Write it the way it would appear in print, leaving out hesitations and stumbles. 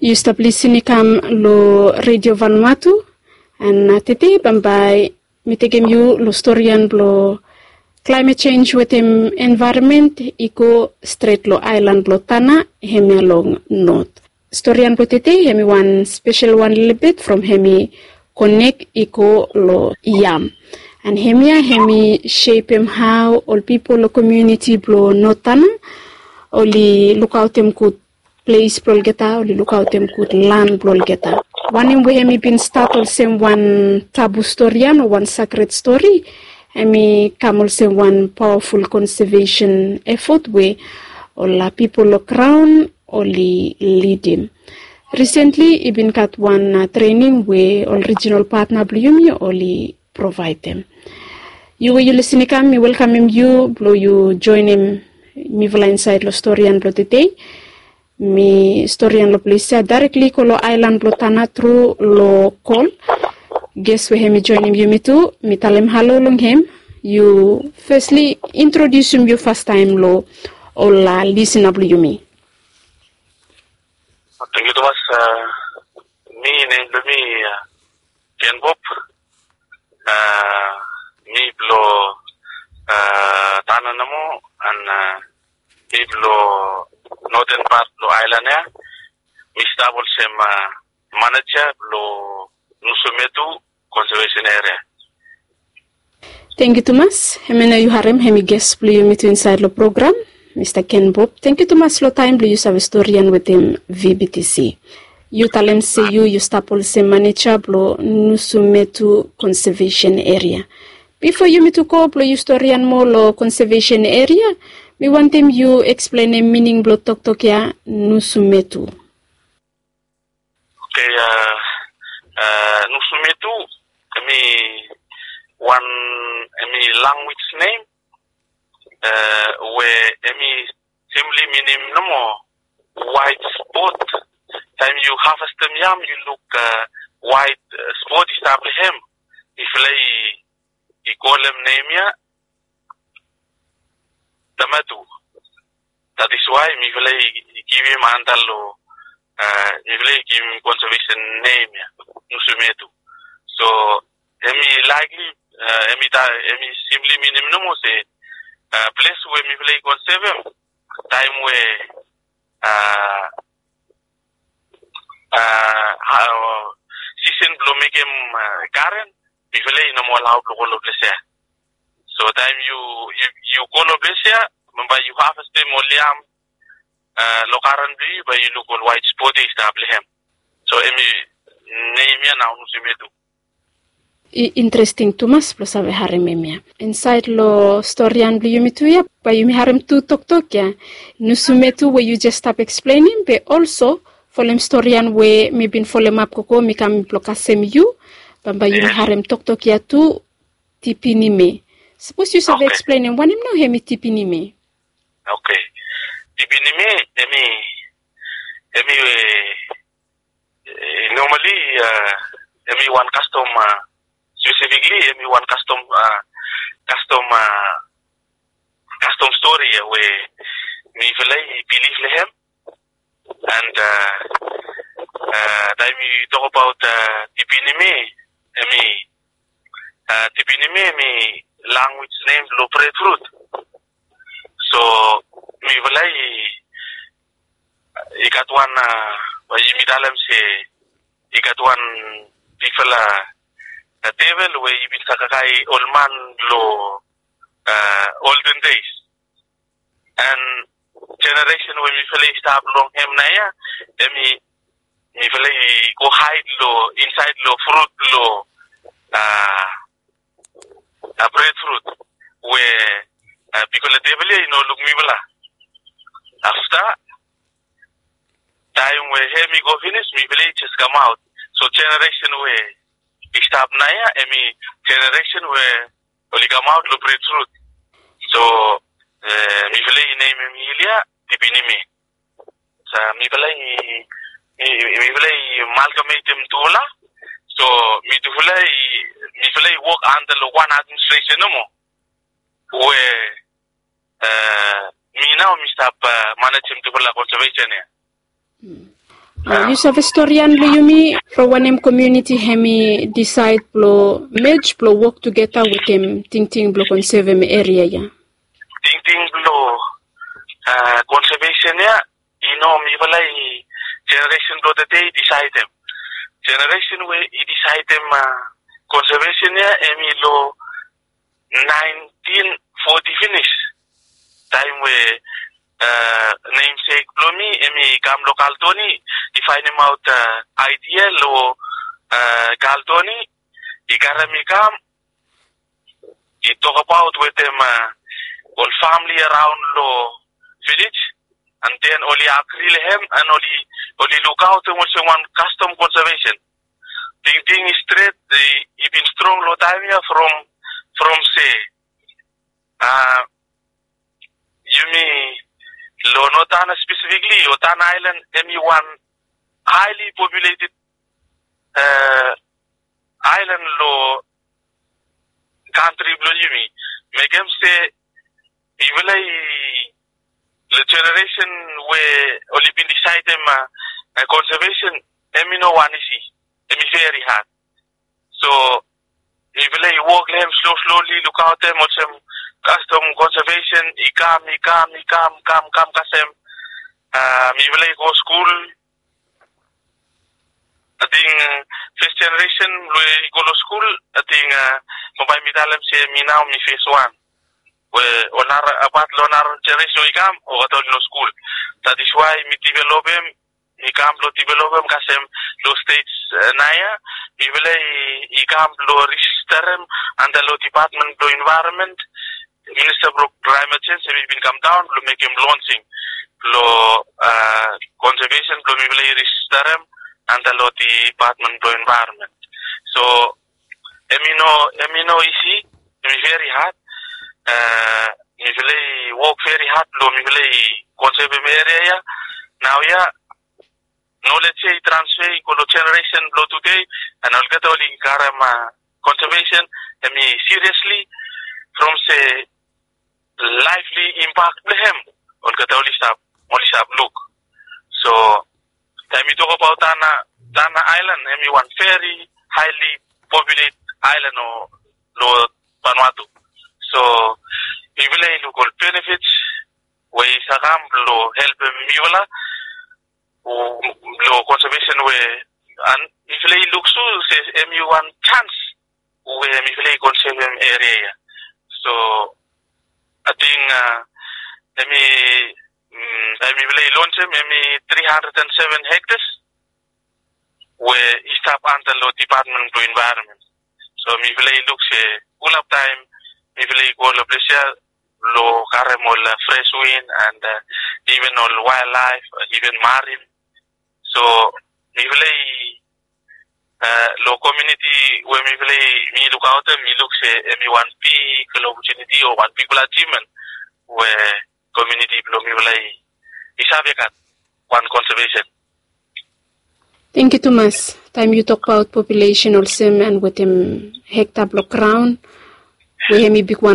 You stop listening kam lo Radio Vanuatu and tete bambai mitegem you lo storyan lo climate change with environment iko straight lo island lo tana hemi along north. Storyan lo tete hemi one special one little bit from hemi connect iko lo yam. And hemi shape him how all people lo community blo notana oli look out him could place prolgeta oli look out him could land prolgeta. One in we hemi been start also one taboo story or one sacred story. Hemi come also one powerful conservation effort where all people look around only lead him. Recently, I've been got one training where all regional partner Blumi only provide them. You listening to me, welcome him you, blow you join him, me vela inside lo story and lo today. Me story and lo police directly kolo island lo tana through lo call. Guess we him join him you me too. Me tell him hello long him. You firstly introduce him you first time lo all listen up you me. Thank you, Thomas. Me name me Ken Bob. Me blo Tananamo and me blo northern part blo island ya. Me stable sem manager blo Nusumetu conservation area. Thank you, Thomas. Hemena you harem hemi guest blo you meet inside the program. Mr. Ken Bob, thank you too much for time. You have a story with him VBTC. You tell him say you stop all the manager blo Nusumetu conservation area. Before you meet to go blo you story and more lo conservation area, we want him you explain the meaning blo tok ya Nusumetu. Okay, Nusumetu me one language name. Where simply meaning no more white spot. Time you harvest them yam, you look white spot establish him. If they call them name ya tomato. That is why me give him andalo me give him conservation name ya Nusumetu. So likely simply meaning no more say place where me play conserve him, time where season blow make him current, me play no more loud local place. So time you call a place, remember you harvest him oliam locaran be by you local white spot establish him. So name ya now Nusumetu. Interesting Thomas plus ave harem emia. Inside lo story and you me to ya, but you me harem tu tok ya. Nusumetu where you just stop explaining, but also for them story and where me been follow map koko me kam blokasem you, but you me harem tok ya tu tipini me. Suppose you have explaining one him no hemi tipini me. Okay. Tipini me normally one custom specifically, one custom story where me believe him, and time you talk about tipinime, me language name lo breadfruit. So me I got one. You tell him say I got one people. The table where you will sakakai old man lo olden days and generation when we feel stop long him na ya me feel go hide lo inside lo fruit lo breadfruit where because the table you know look me bala after time where me go finish me feel just come out so generation where stop naya generation where only come out lo breadfruit. So me vlei name Emilia tipinimi. So me vlei amalgamate them tola. So me vlei work under the one administration no more. Where me now me stop managing to conservation. You have historian lo yumi for one community hemi decide blo merge blo work together with them ting blo conserve area ya. Ting blo conservation ya mi balai generation blo the day decide them. Generation we decide them conservation ya emi lo 1940 finish time we namesake blomi emi kam local toni define him out idea lo galtoni ikarami kam it talk about with them all family around lo village and then only agree him and only look out also one custom conservation thing is straight they been strong lo time from say you mean lo Notana specifically, Otan Island, one highly populated island lo country blo yumi. Make them say, even the generation where only been decided conservation, no one is very hard. So, even walk them slowly, look out them, watch them. Custom conservation, ikam kasem. Mi will go school. I think first generation we go to school. I think mobile midalem say mi now mi phase 1. Where onar about lonar generation ikam or to no school. That is why mi develop him. Ikam lo develop him kasem lo states naya. Mi will ikam lo register him under lo department lo environment. Minister of Climate Change have been come down to make him launching law conservation to register him and the law department to environment. So emino isi very hard work very hard lo conserve area now no let's say transfer generation blow today and I'll get all in karama conservation seriously from say lively impact to him on Katoli Shab look. So time we talk about Tana Island, one very highly populated island or Lord Vanuatu. So we will look all benefits where Sagam lo help Miwala lo conservation where and if they look so says one chance where we will conserve area. So I think I will launch him 307 hectares where he stop under the Department of Environment. So we will look all of time we will go to Brescia lo caramol fresh wind and even all wildlife even marine. So we will low community where me look out and me look say one big opportunity or one big achievement where community below me is one conservation. Thank you, Thomas. Time you talk about population also and with hectare block ground, we have me big one.